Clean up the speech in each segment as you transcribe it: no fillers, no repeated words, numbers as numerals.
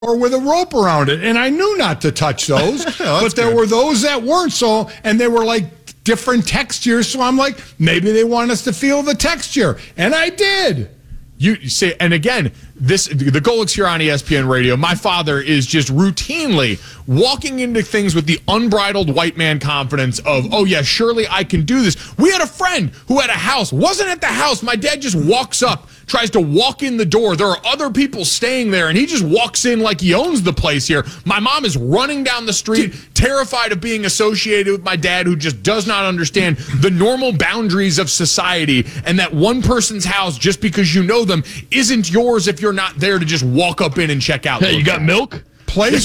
or with a rope around it, and I knew not to touch those. But there were those that weren't so, and they were like different textures. So I'm like, maybe they want us to feel the texture, and I did. You say, and again, the Golics here on ESPN Radio. My father is just routinely walking into things with the unbridled white man confidence of, oh yeah, surely I can do this. We had a friend who had a house, wasn't at the house. My dad just walks up, tries to walk in the door. There are other people staying there, and he just walks in like he owns the place here. My mom is running down the street, terrified of being associated with my dad, who just does not understand the normal boundaries of society, and that one person's house, just because you know them, isn't yours if you're not there to just walk up in and check out. Hey, you got milk? Place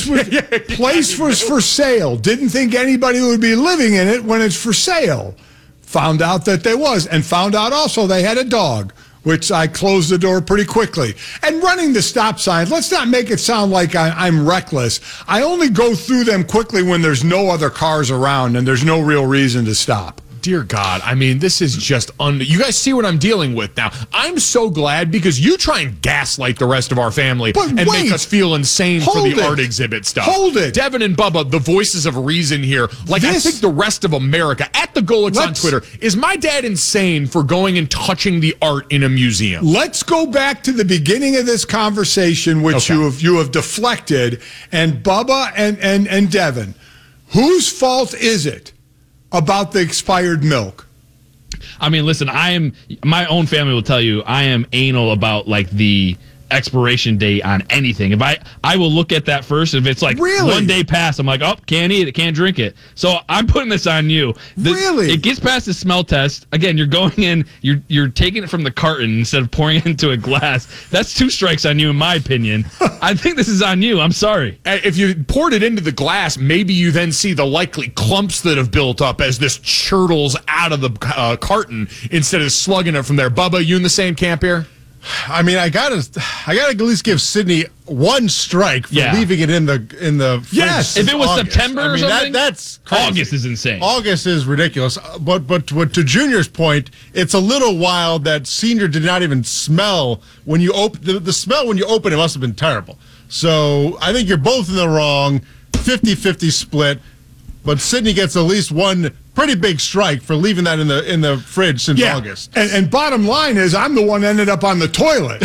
was for sale. Didn't think anybody would be living in it when it's for sale. Found out that there was, and found out also they had a dog, which I closed the door pretty quickly. And running the stop signs, let's not make it sound like I'm reckless. I only go through them quickly when there's no other cars around and there's no real reason to stop. Dear God, I mean, this is just you guys see what I'm dealing with now. I'm so glad, because you try and gaslight the rest of our family make us feel insane for the art exhibit stuff. Hold it. Devin and Bubba, the voices of reason here. Like, I think the rest of America, at the Golics on Twitter, is my dad insane for going and touching the art in a museum? Let's go back to the beginning of this conversation, which you have deflected. And Bubba and Devin, whose fault is it about the expired milk? I mean, listen, my own family will tell you I am anal about like the expiration date on anything. If I will look at that first. If it's like 1 day past, I'm like, oh, can't eat it, can't drink it. So I'm putting this on you. It gets past the smell test. Again, you're going in, you're taking it from the carton instead of pouring it into a glass. That's 2 strikes on you, in my opinion. I think this is on you. I'm sorry. If you poured it into the glass, maybe you then see the likely clumps that have built up as this churtles out of the carton instead of slugging it from there. Bubba, you in the same camp here? I mean, I gotta at least give Sydney 1 strike for leaving it in the fridge. Yes, if it was August. September or something, that's crazy. August is insane. August is ridiculous. But to Junior's point, it's a little wild that Senior did not even smell when you open the smell when you open it must have been terrible. So I think you're both in the wrong. 50-50 split. But Sydney gets at least 1 pretty big strike for leaving that in the fridge since August. And bottom line is, I'm the one that ended up on the toilet.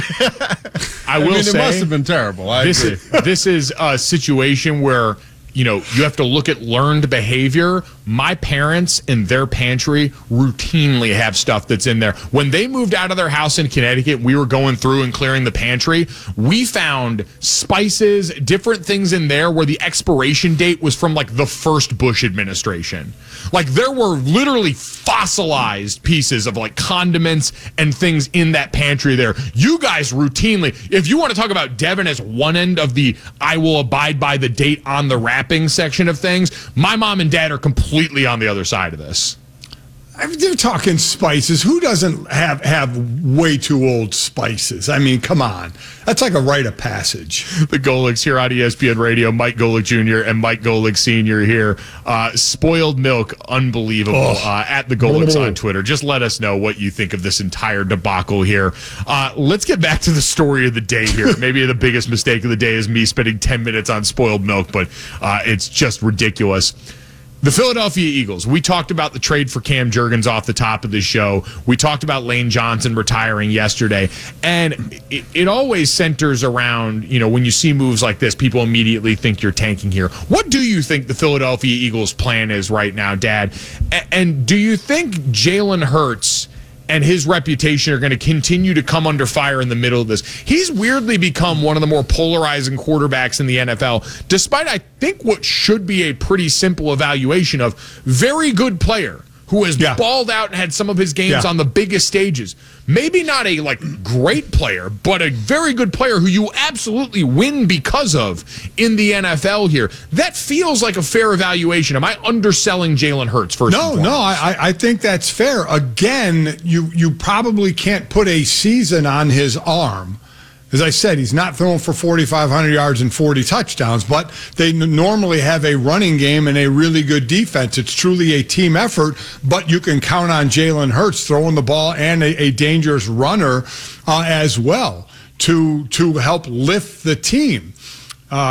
I will say, it must have been terrible. This is a situation where, you know, you have to look at learned behavior. My parents in their pantry routinely have stuff that's in there. When they moved out of their house in Connecticut, we were going through and clearing the pantry. We found spices, different things in there where the expiration date was from like the first Bush administration. Like, there were literally fossilized pieces of like condiments and things in that pantry there. You guys routinely, if you want to talk about Devin as one end of the I will abide by the date on the wrapping section of things, my mom and dad are completely on the other side of this. They're talking spices. Who doesn't have way too old spices? I mean, come on. That's like a rite of passage. The Golics here on ESPN Radio. Mike Golic Jr. and Mike Golic Sr. here. Spoiled milk, unbelievable. At the Golics on Twitter. Just let us know what you think of this entire debacle here. Let's get back to the story of the day here. Maybe the biggest mistake of the day is me spending 10 minutes on spoiled milk, but it's just ridiculous. The Philadelphia Eagles, we talked about the trade for Cam Jurgens off the top of the show. We talked about Lane Johnson retiring yesterday. And it always centers around, you know, when you see moves like this, people immediately think you're tanking here. What do you think the Philadelphia Eagles' plan is right now, Dad? And do you think Jalen Hurts and his reputation are going to continue to come under fire in the middle of this? He's weirdly become one of the more polarizing quarterbacks in the NFL, despite, I think, what should be a pretty simple evaluation of very good player who has balled out and had some of his games on the biggest stages. Maybe not a great player, but a very good player who you absolutely win because of in the NFL here. That feels like a fair evaluation. Am I underselling Jalen Hurts first? No, I think that's fair. Again, you probably can't put a season on his arm. As I said, he's not throwing for 4,500 yards and 40 touchdowns, but they normally have a running game and a really good defense. It's truly a team effort, but you can count on Jalen Hurts throwing the ball and a dangerous runner as well to help lift the team.